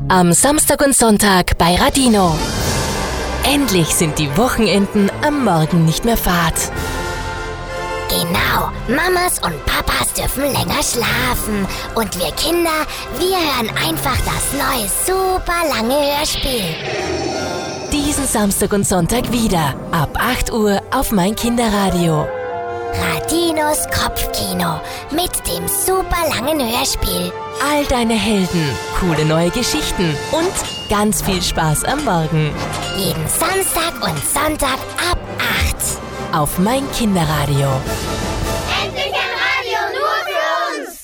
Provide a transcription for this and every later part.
Am Samstag und Sonntag bei Radino. Endlich sind die Wochenenden am Morgen nicht mehr fad. Genau, Mamas und Papas dürfen länger schlafen. Und wir Kinder, wir hören einfach das neue super lange Hörspiel. Diesen Samstag und Sonntag wieder, ab 8 Uhr auf mein Kinderradio. Radinos Kopfkino mit dem super langen Hörspiel. All deine Helden, coole neue Geschichten und ganz viel Spaß am Morgen. Jeden Samstag und Sonntag ab 8. Auf mein Kinderradio. Endlich ein Radio nur für uns!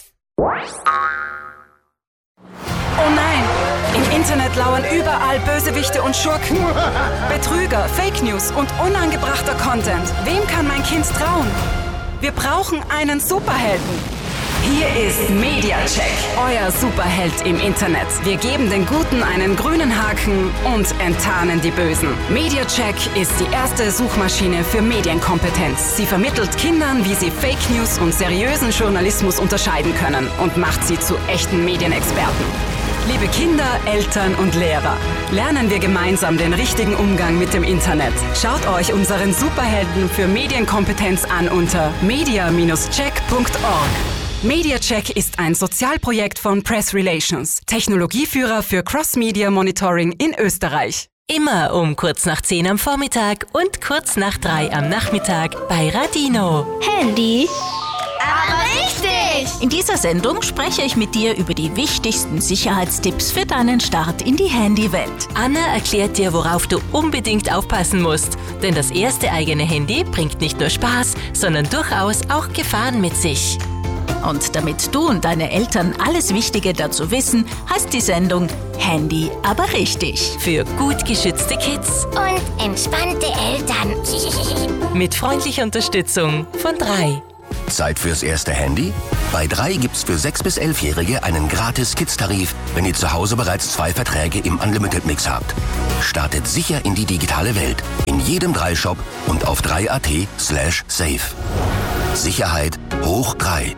Oh nein! Im Internet lauern überall Bösewichte und Schurken. Betrüger, Fake News und unangebrachter Content. Wem kann mein Kind trauen? Wir brauchen einen Superhelden. Hier ist Mediacheck, euer Superheld im Internet. Wir geben den Guten einen grünen Haken und enttarnen die Bösen. Mediacheck ist die erste Suchmaschine für Medienkompetenz. Sie vermittelt Kindern, wie sie Fake News und seriösen Journalismus unterscheiden können und macht sie zu echten Medienexperten. Liebe Kinder, Eltern und Lehrer, lernen wir gemeinsam den richtigen Umgang mit dem Internet. Schaut euch unseren Superhelden für Medienkompetenz an unter media-check.org. Mediacheck ist ein Sozialprojekt von Press Relations, Technologieführer für Cross-Media Monitoring in Österreich. Immer um kurz nach 10 am Vormittag und kurz nach 3 am Nachmittag bei Radino. Handy. Aber richtig! In dieser Sendung spreche ich mit dir über die wichtigsten Sicherheitstipps für deinen Start in die Handywelt. Anna erklärt dir, worauf du unbedingt aufpassen musst. Denn das erste eigene Handy bringt nicht nur Spaß, sondern durchaus auch Gefahren mit sich. Und damit du und deine Eltern alles Wichtige dazu wissen, heißt die Sendung Handy aber richtig. Für gut geschützte Kids Und entspannte Eltern. mit freundlicher Unterstützung von 3. Zeit fürs erste Handy? Bei 3 gibt's für 6- bis 11-Jährige einen gratis Kids-Tarif, wenn ihr zu Hause bereits 2 Verträge im Unlimited-Mix habt. Startet sicher in die digitale Welt. In jedem 3-Shop und auf 3.at/safe. Sicherheit hoch 3.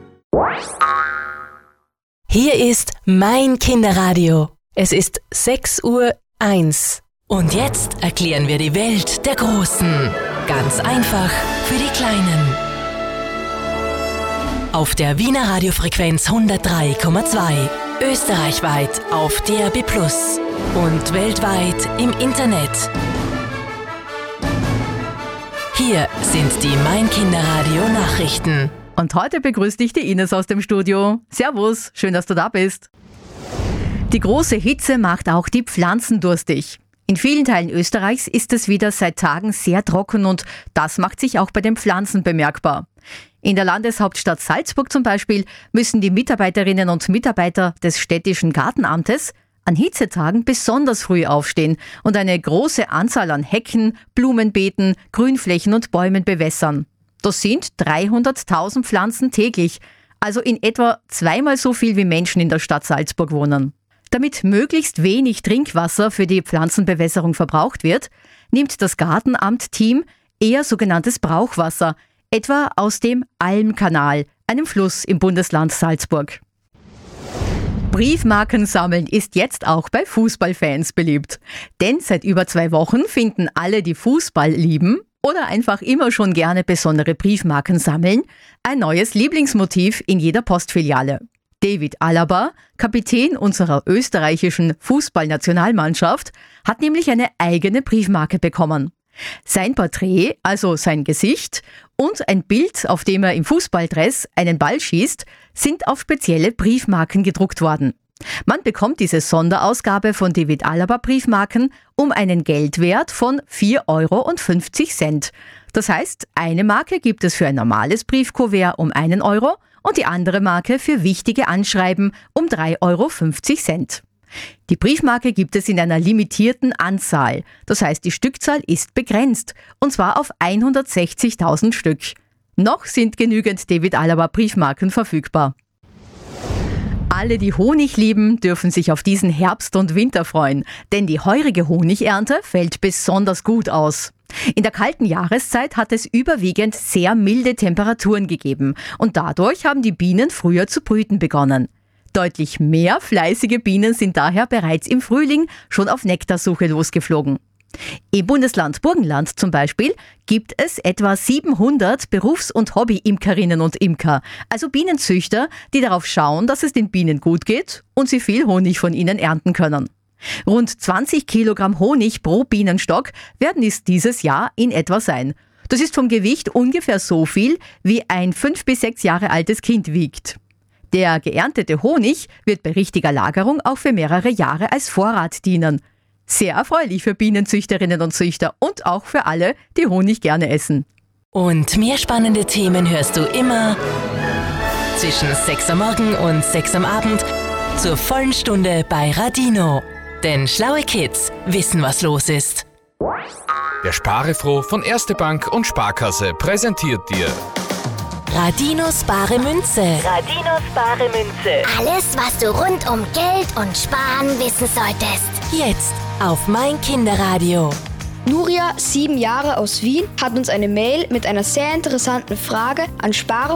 Hier ist mein Kinderradio. Es ist 6:01 Uhr. Und jetzt erklären wir die Welt der Großen. Ganz einfach für die Kleinen. Auf der Wiener Radiofrequenz 103,2. Österreichweit auf DAB+ und weltweit im Internet. Hier sind die Mein Kinderradio Nachrichten. Und heute begrüßt dich die Ines aus dem Studio. Servus, schön, dass du da bist. Die große Hitze macht auch die Pflanzen durstig. In vielen Teilen Österreichs ist es wieder seit Tagen sehr trocken und das macht sich auch bei den Pflanzen bemerkbar. In der Landeshauptstadt Salzburg zum Beispiel müssen die Mitarbeiterinnen und Mitarbeiter des städtischen Gartenamtes an Hitzetagen besonders früh aufstehen und eine große Anzahl an Hecken, Blumenbeeten, Grünflächen und Bäumen bewässern. Das sind 300.000 Pflanzen täglich, also in etwa 2-mal so viel wie Menschen in der Stadt Salzburg wohnen. Damit möglichst wenig Trinkwasser für die Pflanzenbewässerung verbraucht wird, nimmt das Gartenamt-Team eher sogenanntes Brauchwasser, etwa aus dem Almkanal, einem Fluss im Bundesland Salzburg. Briefmarken sammeln ist jetzt auch bei Fußballfans beliebt. Denn seit über 2 Wochen finden alle, die Fußball lieben oder einfach immer schon gerne besondere Briefmarken sammeln, ein neues Lieblingsmotiv in jeder Postfiliale. David Alaba, Kapitän unserer österreichischen Fußballnationalmannschaft, hat nämlich eine eigene Briefmarke bekommen. Sein Porträt, also sein Gesicht, und ein Bild, auf dem er im Fußballdress einen Ball schießt, sind auf spezielle Briefmarken gedruckt worden. Man bekommt diese Sonderausgabe von David Alaba Briefmarken um einen Geldwert von 4,50 €. Das heißt, eine Marke gibt es für ein normales Briefkuvert um 1 € und die andere Marke für wichtige Anschreiben um 3,50 €. Die Briefmarke gibt es in einer limitierten Anzahl. Das heißt, die Stückzahl ist begrenzt, und zwar auf 160.000 Stück. Noch sind genügend David Alaba Briefmarken verfügbar. Alle, die Honig lieben, dürfen sich auf diesen Herbst und Winter freuen, denn die heurige Honigernte fällt besonders gut aus. In der kalten Jahreszeit hat es überwiegend sehr milde Temperaturen gegeben und dadurch haben die Bienen früher zu brüten begonnen. Deutlich mehr fleißige Bienen sind daher bereits im Frühling schon auf Nektarsuche losgeflogen. Im Bundesland Burgenland zum Beispiel gibt es etwa 700 Berufs- und Hobby-Imkerinnen und Imker, also Bienenzüchter, die darauf schauen, dass es den Bienen gut geht und sie viel Honig von ihnen ernten können. Rund 20 Kilogramm Honig pro Bienenstock werden es dieses Jahr in etwa sein. Das ist vom Gewicht ungefähr so viel, wie ein 5 bis 6 Jahre altes Kind wiegt. Der geerntete Honig wird bei richtiger Lagerung auch für mehrere Jahre als Vorrat dienen. Sehr erfreulich für Bienenzüchterinnen und Züchter und auch für alle, die Honig gerne essen. Und mehr spannende Themen hörst du immer zwischen 6 am Morgen und 6 am Abend zur vollen Stunde bei Radino. Denn schlaue Kids wissen, was los ist. Der Sparefroh von Erste Bank und Sparkasse präsentiert dir Radinos bare Münze. Radinos bare Münze. Alles, was du rund um Geld und Sparen wissen solltest. Jetzt auf mein Kinderradio. Nuria, 7 Jahre aus Wien, hat uns eine Mail mit einer sehr interessanten Frage an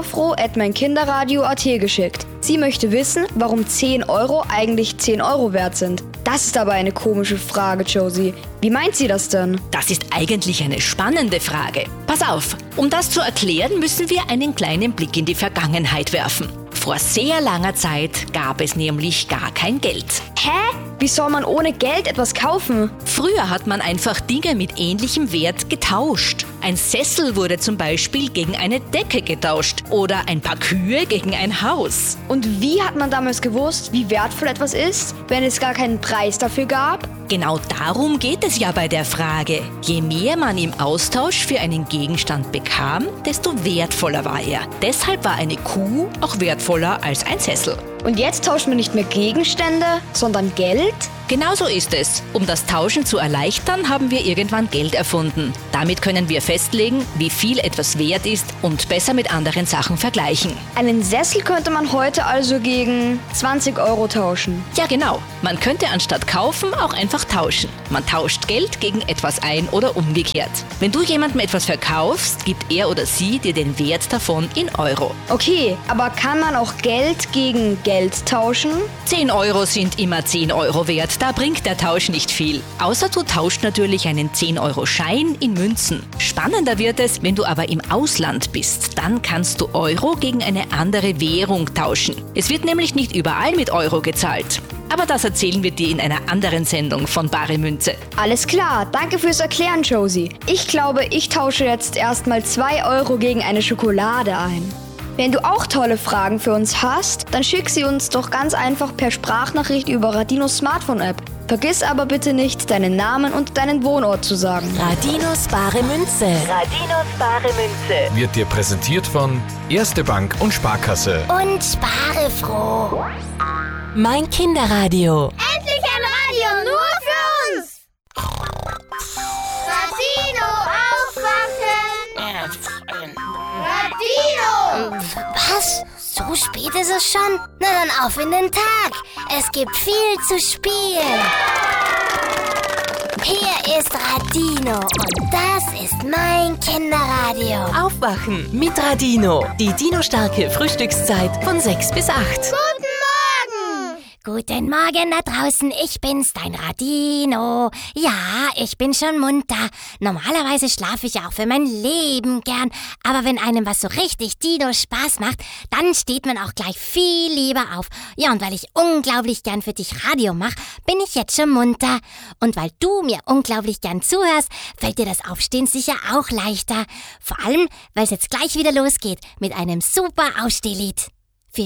sparefroh@meinkinderradio.at geschickt. Sie möchte wissen, warum 10 Euro eigentlich 10 Euro wert sind. Das ist aber eine komische Frage, Josie. Wie meint sie das denn? Das ist eigentlich eine spannende Frage. Pass auf, um das zu erklären, müssen wir einen kleinen Blick in die Vergangenheit werfen. Vor sehr langer Zeit gab es nämlich gar kein Geld. Hä? Wie soll man ohne Geld etwas kaufen? Früher hat man einfach Dinge mit ähnlichem Wert getauscht. Ein Sessel wurde zum Beispiel gegen eine Decke getauscht oder ein paar Kühe gegen ein Haus. Und wie hat man damals gewusst, wie wertvoll etwas ist, wenn es gar keinen Preis dafür gab? Genau darum geht es ja bei der Frage. Je mehr man im Austausch für einen Gegenstand bekam, desto wertvoller war er. Deshalb war eine Kuh auch wertvoller als ein Sessel. Und jetzt tauschen wir nicht mehr Gegenstände, sondern Geld? Genau so ist es. Um das Tauschen zu erleichtern, haben wir irgendwann Geld erfunden. Damit können wir festlegen, wie viel etwas wert ist und besser mit anderen Sachen vergleichen. Einen Sessel könnte man heute also gegen 20 Euro tauschen. Ja, genau. Man könnte anstatt kaufen auch einfach tauschen. Man tauscht Geld gegen etwas ein oder umgekehrt. Wenn du jemandem etwas verkaufst, gibt er oder sie dir den Wert davon in Euro. Okay, aber kann man auch Geld gegen Geld tauschen? 10 Euro sind immer 10 Euro wert. Da bringt der Tausch nicht viel. Außer du tauscht natürlich einen 10-Euro-Schein in Münzen. Spannender wird es, wenn du aber im Ausland bist. Dann kannst du Euro gegen eine andere Währung tauschen. Es wird nämlich nicht überall mit Euro gezahlt. Aber das erzählen wir dir in einer anderen Sendung von Bare Münze. Alles klar, danke fürs Erklären, Josie. Ich glaube, ich tausche jetzt erstmal 2 Euro gegen eine Schokolade ein. Wenn du auch tolle Fragen für uns hast, dann schick sie uns doch ganz einfach per Sprachnachricht über Radinos Smartphone-App. Vergiss aber bitte nicht, deinen Namen und deinen Wohnort zu sagen. Radinos bare Münze. Radinos bare Münze. wird dir präsentiert von Erste Bank und Sparkasse. Und sparefroh. Mein Kinderradio. Endlich ein Radio nur für uns. Radino aufwachen. Radino. Was? So spät ist es schon? Na dann auf in den Tag. Es gibt viel zu spielen. Hier ist Radino und das ist mein Kinderradio. Aufwachen mit Radino. Die Dino-starke Frühstückszeit von 6 bis 8. Guten Morgen da draußen, ich bin's, dein Radino. Ja, ich bin schon munter. Normalerweise schlafe ich auch für mein Leben gern. Aber wenn einem was so richtig Dino Spaß macht, dann steht man auch gleich viel lieber auf. Ja, und weil ich unglaublich gern für dich Radio mache, bin ich jetzt schon munter. Und weil du mir unglaublich gern zuhörst, fällt dir das Aufstehen sicher auch leichter. Vor allem, weil es jetzt gleich wieder losgeht mit einem super Aufstehlied.